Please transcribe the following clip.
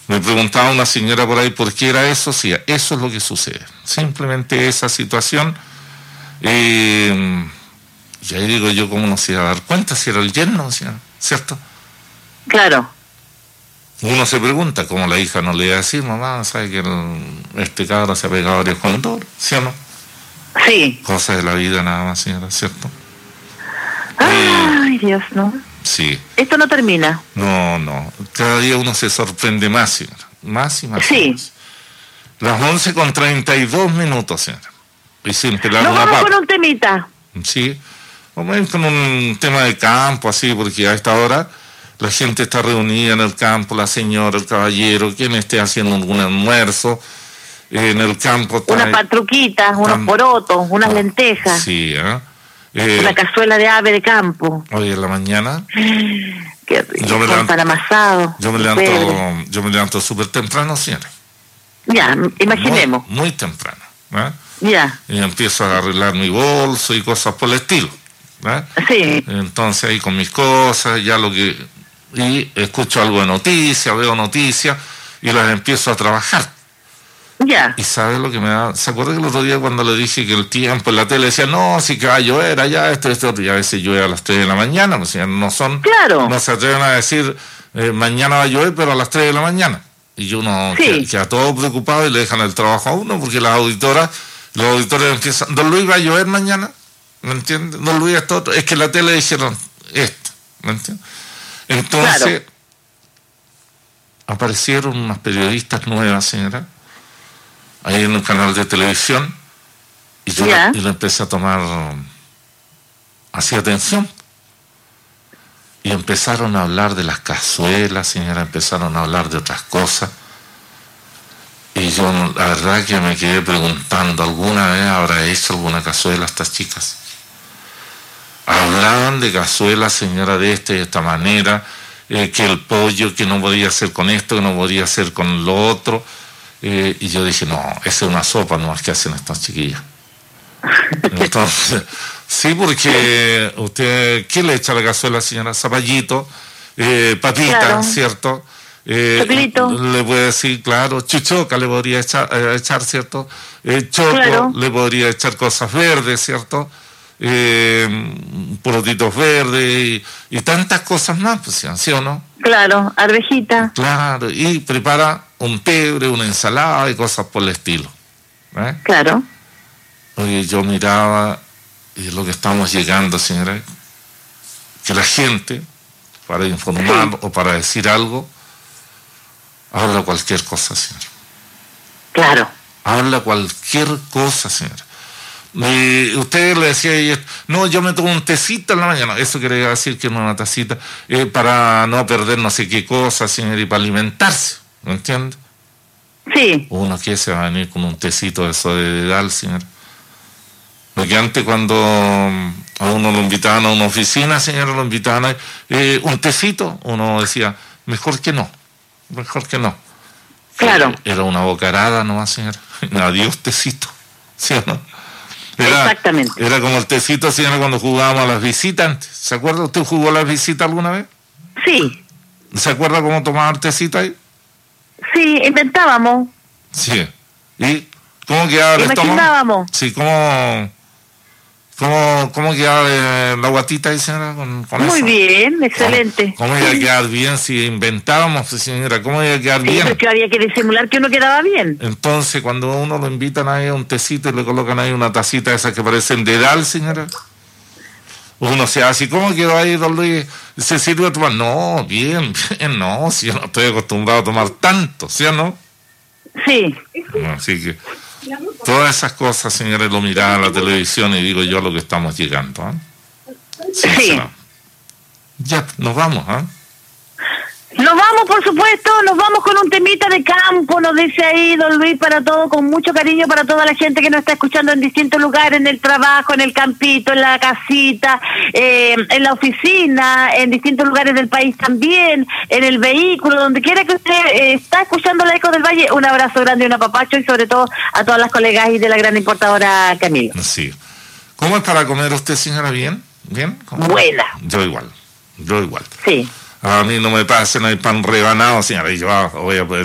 Me preguntaba una señora por ahí por qué era eso. Sí, eso es lo que sucede. Simplemente esa situación. Y ahí digo yo, ¿cómo no se iba a dar cuenta si era el yerno, ¿cierto? Claro. Uno se pregunta, ¿cómo la hija no le iba a decir, mamá, sabe que este cabro se ha pegado varios conductores, ¿sí o no? Sí. Cosas de la vida nada más, señora, ¿cierto? Ay, Dios, ¿no? Sí. Esto no termina. No. Cada día uno se sorprende más, señora. Más y más. Sí. Más. Las 11:32, señora. Y sin pelar Nos una vamos papa. con un temita. Sí. Vamos a ir con un tema de campo, así, porque a esta hora la gente está reunida en el campo, la señora, el caballero, quien esté haciendo algún almuerzo. En el campo está... Unas patruquitas, unos porotos, unas lentejas. Sí, una cazuela de ave de campo. Hoy en la mañana... Qué rico, para amasado. Yo me levanto súper temprano, señora. Ya, imaginemos. Muy temprano. Ya. Y empiezo a arreglar mi bolso y cosas por el estilo. Sí. Entonces ahí con mis cosas, y escucho algo de noticias, veo noticias y las empiezo a trabajar. Ya. ¿Y sabe lo que me da? ¿Se acuerda que el otro día cuando le dije que el tiempo en la tele decía, no, si que va a llover allá, esto, y a veces llueve a las 3 de la mañana, pues no son... Claro. No se atreven a decir, mañana va a llover, pero a las 3 de la mañana. Y uno queda todo preocupado y le dejan el trabajo a uno, porque los auditores empiezan, don Luis, ¿va a llover mañana? ¿Me entiendes? Don Luis, es que en la tele dijeron esto, ¿me entiendes? Entonces, aparecieron unas periodistas nuevas, señora, ahí en un canal de televisión, y yo lo empecé a tomar así atención. Y empezaron a hablar de las cazuelas, señora, empezaron a hablar de otras cosas. Y yo, la verdad que me quedé preguntando, ¿alguna vez habrá hecho alguna cazuela estas chicas? Hablaban de cazuelas, señora, de esta manera, que el pollo, que no podía hacer con esto, que no podía hacer con lo otro. Y yo dije, no, esa es una sopa nomás que hacen estas chiquillas. Entonces, sí, porque usted, ¿qué le echa a la cazuela, señora? Zapallito, papita, ¿cierto? Le puede decir, claro, chuchoca le podría echar, ¿cierto? Choco, le podría echar cosas verdes, ¿cierto? Porotitos verdes y tantas cosas más, pues, ¿sí o no? Claro, arvejita. Claro, y prepara un pebre, una ensalada y cosas por el estilo. Claro. Oye, yo miraba y lo que estamos llegando, señora, que la gente, para informar o para decir algo, habla cualquier cosa, señora. Claro. Habla cualquier cosa, señora. Usted le decía, no, yo me tomo un tecito en la mañana, eso quería decir que no una tacita, para no perder no sé qué cosa, señora, y para alimentarse, ¿me entiende? Sí. Uno que se va a venir con un tecito de eso de dedal, señora. Porque antes cuando a uno lo invitaban a una oficina, señora, lo invitaban a un tecito, uno decía, mejor que no. Claro. Era una bocarada nomás, señora. Adiós, tecito. ¿Sí o no? Exactamente. Era como el tecito, señora, cuando jugábamos a las visitas antes. ¿Se acuerda? ¿Usted jugó a las visitas alguna vez? Sí. ¿Se acuerda cómo tomaba el tecito ahí? Sí, inventábamos. Sí. ¿Y cómo quedaba el estómago? Imaginábamos. Sí, ¿Cómo quedaba la guatita ahí, señora? Con muy eso? Bien, excelente. ¿Cómo iba a quedar bien si inventábamos, señora? ¿Cómo iba a quedar bien? Pero que había que disimular que uno quedaba bien. Entonces, cuando uno lo invitan ahí a un tecito y le colocan ahí una tacita de esas que parecen dedal, señora, uno se hace, ¿cómo quedó ahí, don Luis? ¿Se sirve a tomar? No, bien, no, si yo no estoy acostumbrado a tomar tanto, ¿sí o no? Sí. Así que... todas esas cosas, señores, lo miraba en la televisión y digo yo a lo que estamos llegando. Sí. Ya, nos vamos. Nos vamos, por supuesto, nos vamos con un temita de campo, nos dice ahí don Luis, para todo, con mucho cariño para toda la gente que nos está escuchando en distintos lugares, en el trabajo, en el campito, en la casita, en la oficina, en distintos lugares del país también, en el vehículo, donde quiera que usted está escuchando la Eco del Valle. Un abrazo grande y un apapacho, y sobre todo a todas las colegas y de la gran importadora Camilo. Sí. ¿Cómo es para comer usted, señora? ¿Bien? ¿Bien? Buena. Yo igual. Sí. A mí no me pasa, no hay pan rebanado, señora, y yo voy a poder